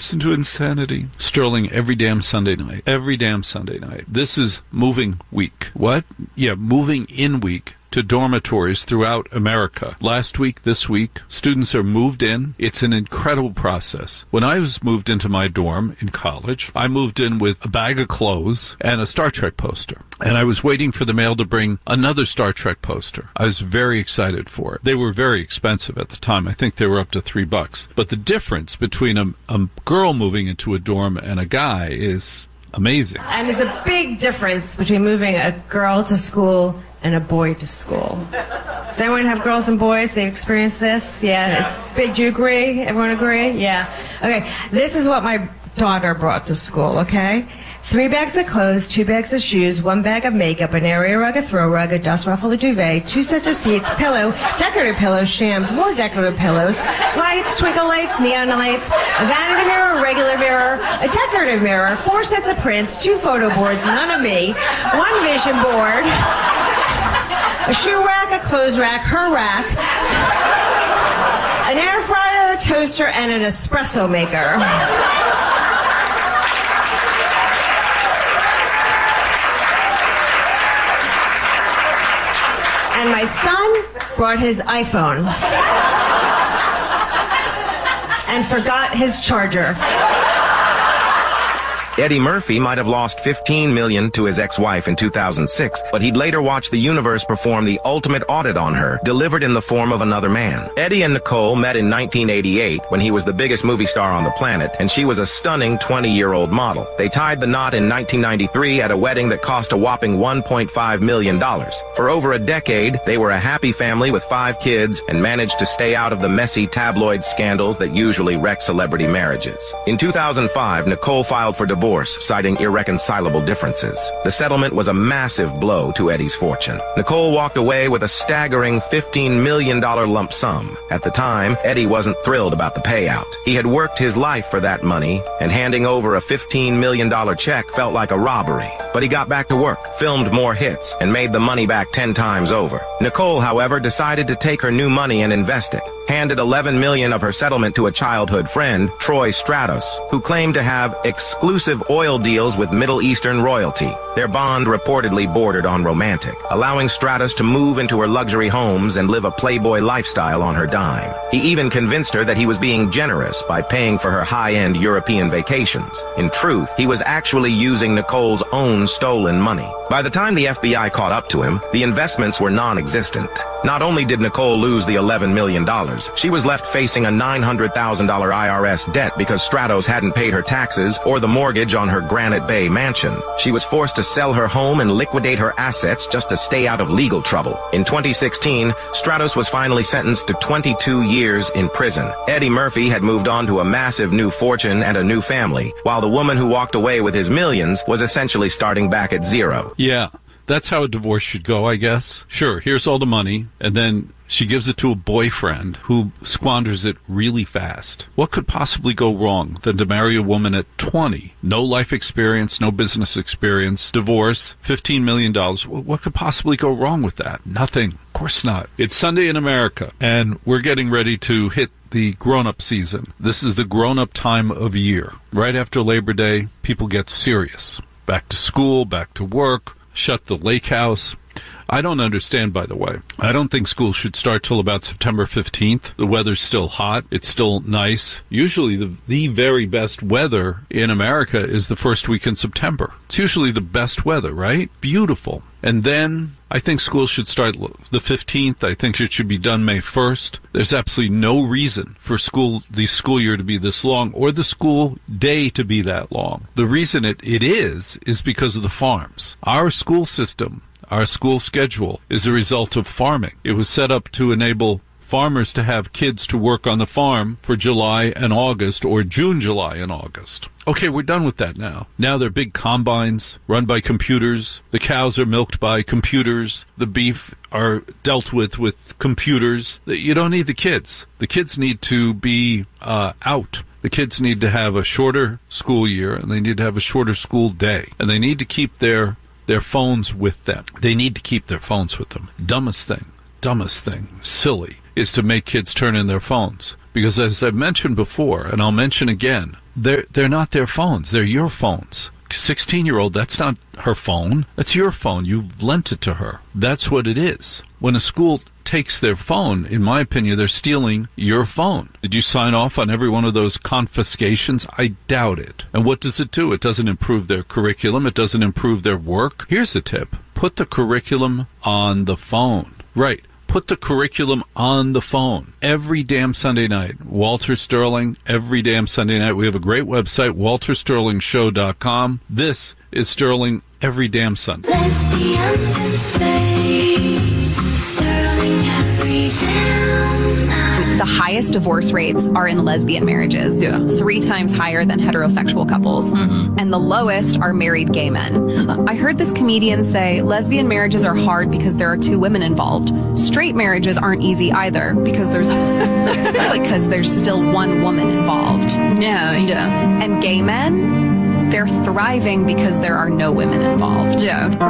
Listen to insanity. Sterling every damn Sunday night. Every damn Sunday night. This is moving week. What? Yeah, moving in week to dormitories throughout America. Last week, this week, students are moved in. It's an incredible process. When I was moved into my dorm in college, I moved in with a bag of clothes and a Star Trek poster. And I was waiting for the mail to bring another Star Trek poster. I was very excited for it. They were very expensive at the time. I think they were up to $3. But the difference between a girl moving into a dorm and a guy is amazing. And there's a big difference between moving a girl to school and a boy to school. Does anyone have girls and boys? They've experienced this? Yeah. Do you agree? Everyone agree? Yeah. Okay. This is what my daughter brought to school, okay? 3 bags of clothes, 2 bags of shoes, 1 bag of makeup, an area rug, a throw rug, a dust ruffle, a duvet, 2 sets of seats, pillow, decorative pillows, shams, more decorative pillows, lights, twinkle lights, neon lights, a vanity mirror, a regular mirror, a decorative mirror, 4 sets of prints, 2 photo boards, none of me, 1 vision board, a shoe rack, a clothes rack, her rack, an air fryer, a toaster, and an espresso maker. And my son brought his iPhone and forgot his charger. Eddie Murphy might have lost $15 million to his ex-wife in 2006, but he'd later watch the universe perform the ultimate audit on her, delivered in the form of another man. Eddie and Nicole met in 1988 when he was the biggest movie star on the planet, and she was a stunning 20-year-old model. They tied the knot in 1993 at a wedding that cost a whopping $1.5 million. For over a decade, they were a happy family with 5 kids and managed to stay out of the messy tabloid scandals that usually wreck celebrity marriages. In 2005, Nicole filed for divorce, citing irreconcilable differences. The settlement was a massive blow to Eddie's fortune. Nicole walked away with a staggering $15 million lump sum. At the time, Eddie wasn't thrilled about the payout. He had worked his life for that money, and handing over a $15 million check felt like a robbery. But he got back to work, filmed more hits, and made the money back 10 times over. Nicole, however, decided to take her new money and invest it. Handed $11 million of her settlement to a childhood friend, Troy Stratos, who claimed to have exclusive oil deals with Middle Eastern royalty. Their bond reportedly bordered on romantic, allowing Stratos to move into her luxury homes and live a playboy lifestyle on her dime. He even convinced her that he was being generous by paying for her high-end European vacations. In truth, he was actually using Nicole's own stolen money. By the time the FBI caught up to him, the investments were non-existent. Not only did Nicole lose the $11 million, she was left facing a $900,000 IRS debt because Stratos hadn't paid her taxes or the mortgage on her Granite Bay mansion. She was forced to sell her home and liquidate her assets just to stay out of legal trouble. In 2016, Stratos was finally sentenced to 22 years in prison. Eddie Murphy had moved on to a massive new fortune and a new family, while the woman who walked away with his millions was essentially starting back at zero. Yeah, that's how a divorce should go, I guess. Sure, here's all the money, and then she gives it to a boyfriend who squanders it really fast. What could possibly go wrong than to marry a woman at 20? No life experience, no business experience, divorce, $15 million. What could possibly go wrong with that? Nothing. Of course not. It's Sunday in America, and we're getting ready to hit the grown-up season. This is the grown-up time of year. Right after Labor Day, people get serious. Back to school, back to work, shut the lake house. I don't understand, by the way. I don't think school should start till about September 15th. The weather's still hot. It's still nice. Usually the very best weather in America is the first week in September. It's usually the best weather, right? Beautiful. And then I think school should start the 15th. I think it should be done May 1st. There's absolutely no reason for the school year to be this long or the school day to be that long. The reason it is because of the farms. Our school system, our school schedule is a result of farming. It was set up to enable farmers to have kids to work on the farm for July and August, or June, July, and August. Okay, we're done with that now. Now they're big combines run by computers. The cows are milked by computers. The beef are dealt with computers. You don't need the kids. The kids need to be out. The kids need to have a shorter school year, and they need to have a shorter school day. And they need to keep their phones with them. They need to keep their phones with them. Dumbest thing, silly, is to make kids turn in their phones. Because as I've mentioned before, and I'll mention again, They're not their phones. They're your phones. 16-year-old, that's not her phone. That's your phone. You've lent it to her. That's what it is. When a school takes their phone, in my opinion, they're stealing your phone. Did you sign off on every one of those confiscations? I doubt it. And what does it do? It doesn't improve their curriculum. It doesn't improve their work. Here's the tip. Put the curriculum on the phone. Right. Put the curriculum on the phone. Every damn Sunday night. Walter Sterling, every damn Sunday night. We have a great website, waltersterlingshow.com. This is Sterling every damn Sunday. Lesbians in space, Sterling every damn night. The highest divorce rates are in lesbian marriages, 3 times higher than heterosexual couples. And the lowest are married gay men. I heard this comedian say lesbian marriages are hard because there are 2 women involved. Straight marriages aren't easy either because there's still 1 woman involved. And gay men, they're thriving because there are no women involved.